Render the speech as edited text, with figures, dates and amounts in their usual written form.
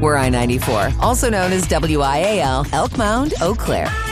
We're I-94, also known as WIAL, Elk Mound, Eau Claire.